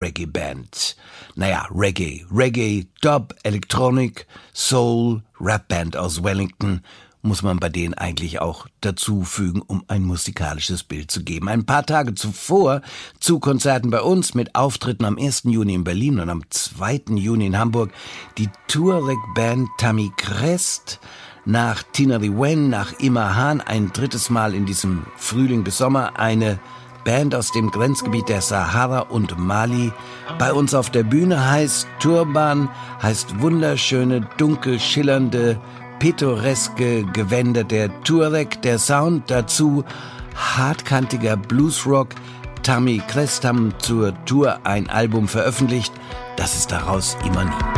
Reggae-Band. Naja, Reggae, Dub, Electronic, Soul, Rap-Band aus Wellington, muss man bei denen eigentlich auch dazu fügen, um ein musikalisches Bild zu geben. Ein paar Tage zuvor zu Konzerten bei uns mit Auftritten am 1. Juni in Berlin und am 2. Juni in Hamburg die Tuareg-Band Tammy Crest, nach Tina the Wen, nach Ima Hahn ein drittes Mal in diesem Frühling bis Sommer eine Band aus dem Grenzgebiet der Sahara und Mali. Bei uns auf der Bühne heißt Turban, heißt wunderschöne, dunkel schillernde, pittoreske Gewänder der Tuareg, der Sound dazu hartkantiger Bluesrock. Tammy Crest haben zur Tour ein Album veröffentlicht, das ist daraus Imani.